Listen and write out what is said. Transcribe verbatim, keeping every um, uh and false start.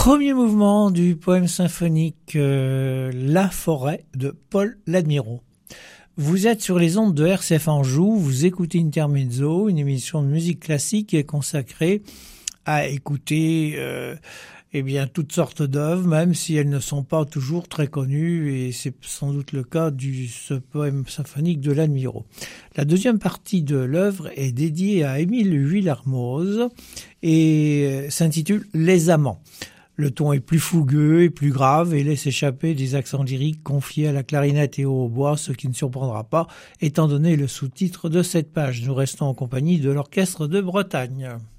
Premier mouvement du poème symphonique euh, La forêt de Paul Ladmirault. Vous êtes sur les ondes de R C F Anjou, vous écoutez Intermezzo, une émission de musique classique qui est consacrée à écouter euh, eh bien toutes sortes d'œuvres, même si elles ne sont pas toujours très connues, et c'est sans doute le cas du ce poème symphonique de Ladmirault. La deuxième partie de l'œuvre est dédiée à Émile Vuillermoz et s'intitule Les Amants. Le ton est plus fougueux et plus grave et laisse échapper des accents lyriques confiés à la clarinette et au hautbois, ce qui ne surprendra pas étant donné le sous-titre de cette page. Nous restons en compagnie de l'Orchestre de Bretagne.